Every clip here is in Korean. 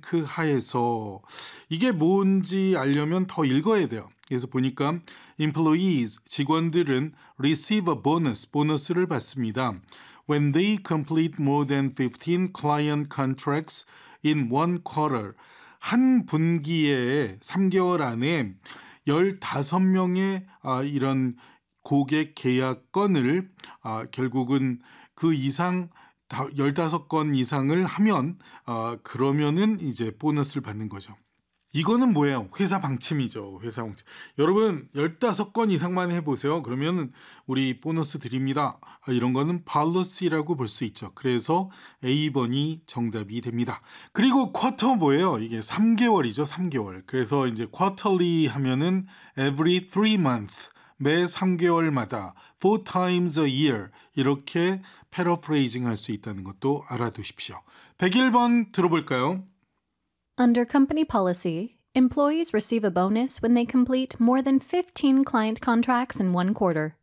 블랭크 하에서 이게 뭔지 알려면 더 읽어야 돼요. 그래서 보니까 employees, 직원들은 receive a bonus, 보너스를 받습니다. When they complete more than 15 client contracts in one quarter, 한 분기에 3개월 안에 15명의 이런 고객 계약 건을 결국은 그 이상 15건 이상을 하면 그러면은 이제 보너스를 받는 거죠. 이거는 뭐예요? 회사 방침이죠. 회사 방침. 여러분 15건 이상만 해보세요. 그러면 우리 보너스 드립니다. 이런 거는 policy라고 볼 수 있죠. 그래서 A번이 정답이 됩니다. 그리고 쿼터 뭐예요? 이게 3개월이죠. 3개월. 그래서 이제 quarterly 하면은 every 3 month. 매 3개월마다 4 times a year 이렇게 패러프레이징 할 수 있다는 것도 알아두십시오. 101번 들어볼까요? Under company policy, employees receive a bonus when they complete more than 15 client contracts in one quarter.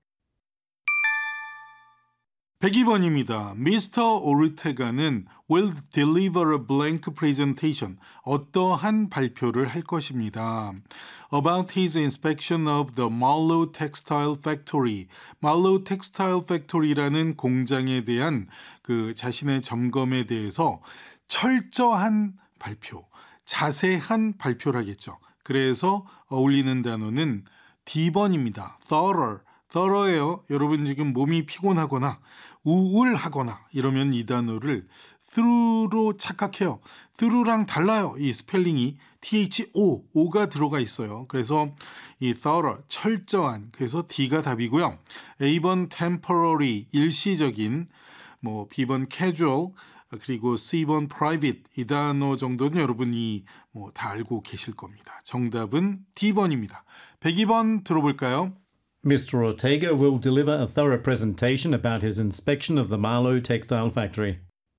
102번입니다. 미스터 오르테가는 will deliver a blank presentation. 어떠한 발표를 할 것입니다. About his inspection of the Marlow Textile Factory. Marlow Textile Factory라는 공장에 대한 그 자신의 점검에 대해서 철저한 발표, 자세한 발표를 하겠죠. 그래서 어울리는 단어는 D번입니다. thorough예요. 여러분 지금 몸이 피곤하거나 우울하거나 이러면 이 단어를 through로 착각해요. through랑 달라요. 이 스펠링이 O가 들어가 있어요. 그래서 이 thorough, 철저한, 그래서 D가 답이고요. A번 temporary, 일시적인, B번 casual, 그리고 C번 private, 이 단어 정도는 여러분이 다 알고 계실 겁니다. 정답은 D번입니다. 102번 들어볼까요? Mr. Ortega will deliver a thorough presentation about his inspection of the Marlow Textile Factory.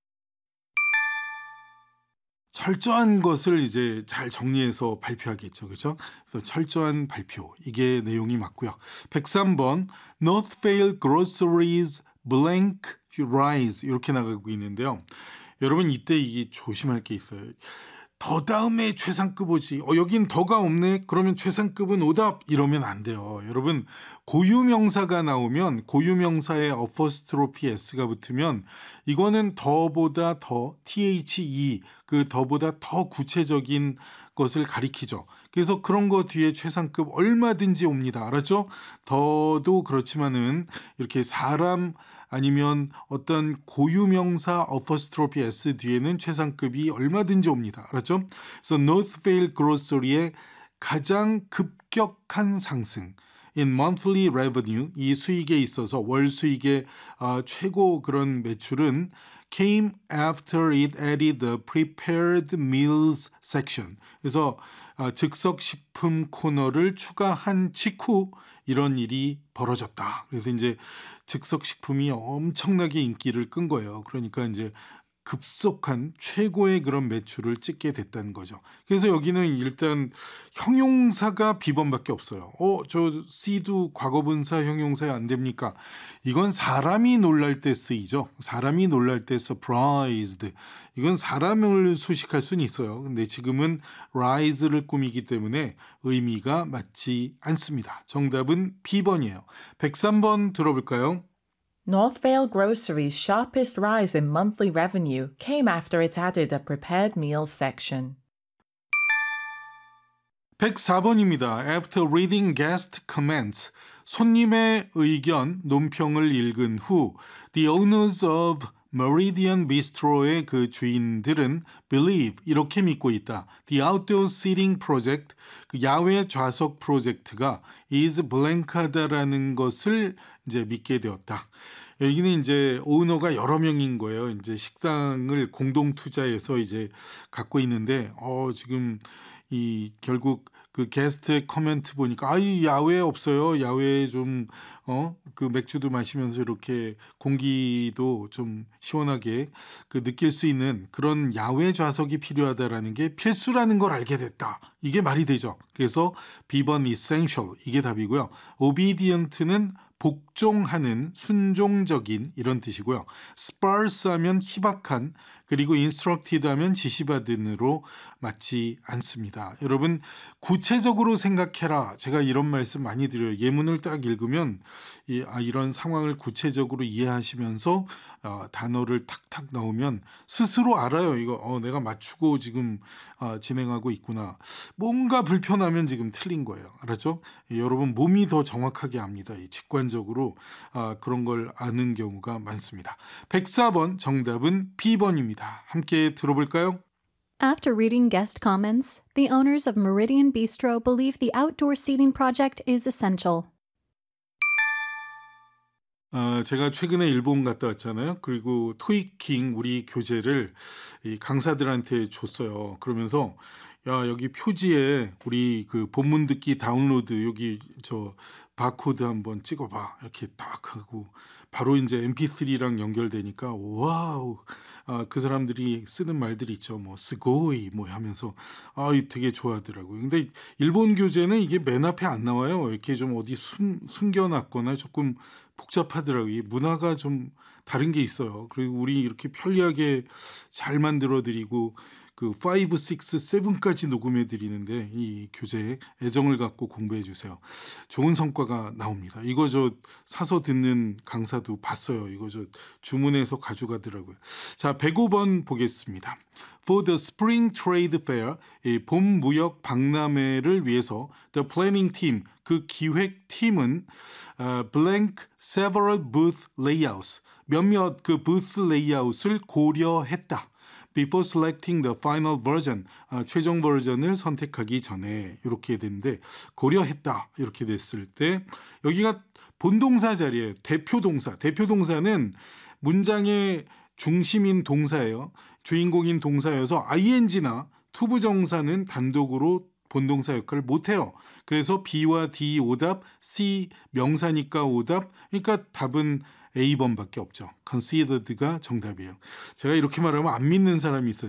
철저한 것을 이제 잘 정리해서 발표하겠죠. 그렇죠? 그래서 철저한 발표. 이게 내용이 맞고요. 103번 Northvale Groceries Blank Rise 이렇게 나가고 있는데요. 여러분 이때 이게 조심할 게 있어요. 더 다음에 최상급 오지. 여긴 더가 없네. 그러면 최상급은 오답. 이러면 안 돼요. 여러분 고유명사가 나오면 고유명사에 어퍼스트로피 s가 붙으면 이거는 더보다 더 the 그 더보다 더 구체적인 것을 가리키죠. 그래서 그런 거 뒤에 최상급 얼마든지 옵니다. 알았죠? 더도 그렇지만은 이렇게 사람 아니면 어떤 고유명사 어퍼스트로피 s 뒤에는 최상급이 얼마든지 옵니다. 알았죠? 그래서 Northvale Grocery의 가장 급격한 상승 in monthly revenue, 이 수익에 있어서 월 수익의 최고 그런 매출은 came after it added the prepared meals section. 그래서 즉석식품 코너를 추가한 직후 이런 일이 벌어졌다. 그래서 이제 즉석식품이 엄청나게 인기를 끈 거예요. 그러니까 이제 급속한 최고의 그런 매출을 찍게 됐다는 거죠. 그래서 여기는 일단 형용사가 B번밖에 없어요. 저 C도 과거분사 형용사에 안 됩니까? 이건 사람이 놀랄 때 쓰이죠. 사람이 놀랄 때 surprised. 이건 사람을 수식할 수는 있어요. 근데 지금은 rise를 꾸미기 때문에 의미가 맞지 않습니다. 정답은 B번이에요. 103번 들어볼까요? Northvale Grocery's sharpest rise in monthly revenue came after it added a prepared meals section. 104번입니다. After reading guest comments, 손님의 의견, 논평을 읽은 후 The owners of Meridian Bistro의 그 주인들은 believe, 이렇게 믿고 있다. The outdoor seating project, 그 야외 좌석 프로젝트가 is blank하다라는 것을 이제 믿게 되었다. 여기는 이제 오너가 여러 명인 거예요. 이제 식당을 공동 투자해서 이제 갖고 있는데 지금 이 결국 그 게스트의 코멘트 보니까 야외 없어요. 야외에 좀 그 맥주도 마시면서 이렇게 공기도 좀 시원하게 그 느낄 수 있는 그런 야외 좌석이 필요하다라는 게 필수라는 걸 알게 됐다. 이게 말이 되죠. 그래서 B번 essential 이게 답이고요. obedient는 복종하는, 순종적인 이런 뜻이고요. sparse 하면 희박한, 그리고 instructed 하면 지시받은으로 맞지 않습니다. 여러분 구체적으로 생각해라. 제가 이런 말씀 많이 드려요. 예문을 딱 읽으면 이런 상황을 구체적으로 이해하시면서 단어를 탁탁 넣으면 스스로 알아요. 이거 내가 맞추고 지금 진행하고 있구나. 뭔가 불편하면 지금 틀린 거예요. 알았죠? 여러분 몸이 더 정확하게 압니다. 직관적으로 그런 걸 아는 경우가 많습니다. 104번 정답은 B번입니다. 함께 들어볼까요? After reading guest comments, the owners of Meridian Bistro believe the outdoor seating project is essential. 제가 최근에 일본 갔다 왔잖아요. 그리고 토익킹 우리 교재를 이 강사들한테 줬어요. 그러면서 야 여기 표지에 우리 그 본문 듣기 다운로드 여기 저 바코드 한번 찍어봐 이렇게 딱 하고 바로 이제 MP3랑 연결되니까 와우. 그 사람들이 쓰는 말들이 있죠. 뭐 스고이 뭐 하면서 되게 좋아하더라고요. 근데 일본 교재는 이게 맨 앞에 안 나와요. 이렇게 좀 어디 숨겨놨거나 조금 복잡하더라고요. 이 문화가 좀 다른 게 있어요. 그리고 우리 이렇게 편리하게 잘 만들어드리고 그 5, 6, 7까지 녹음해 드리는데 이 교재에 애정을 갖고 공부해 주세요. 좋은 성과가 나옵니다. 이거 저 사서 듣는 강사도 봤어요. 이거 저 주문해서 가져가더라고요. 자, 105번 보겠습니다. For the Spring Trade Fair, 봄 무역 박람회를 위해서 the planning team, 그 기획팀은 blank several booth layouts, 몇몇 그 booth layout을 고려했다. Before selecting the final version, 최종 버전을 선택하기 전에 이렇게 됐는데 고려했다 이렇게 됐을 때 여기가 본동사 자리예요. 대표동사. 대표동사는 문장의 중심인 동사예요. 주인공인 동사여서 ing나 투부정사는 단독으로 본동사 역할을 못해요. 그래서 B와 D 오답, C 명사니까 오답. 그러니까 답은 A번밖에 없죠. considered가 정답이에요. 제가 이렇게 말하면 안 믿는 사람이 있어요.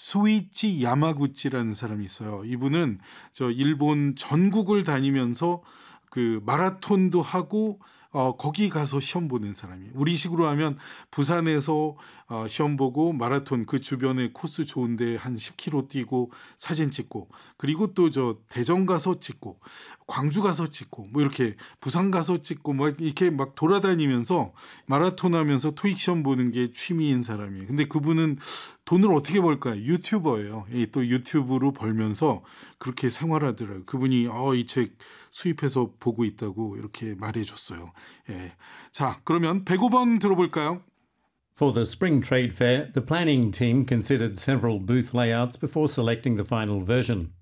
스위치 야마구치라는 사람이 있어요. 이분은 저 일본 전국을 다니면서 그 마라톤도 하고 거기 가서 시험 보는 사람이에요. 우리식으로 하면 부산에서 시험 보고 마라톤 그 주변에 코스 좋은데 한 10km 뛰고 사진 찍고 그리고 또 저 대전 가서 찍고 광주 가서 찍고 뭐 이렇게 부산 가서 찍고 뭐 이렇게 막 돌아다니면서 마라톤 하면서 토익 시험 보는 게 취미인 사람이에요. 근데 그분은 돈을 어떻게 벌까요? 유튜버예요. 또 유튜브로 벌면서 그렇게 생활하더라고요. 그분이 이 책 수입해서 보고 있다고 이렇게 말해줬어요. 예. 자, 그러면 105번 들어볼까요? For the Spring Trade Fair, the planning team considered several booth layouts before selecting the final version.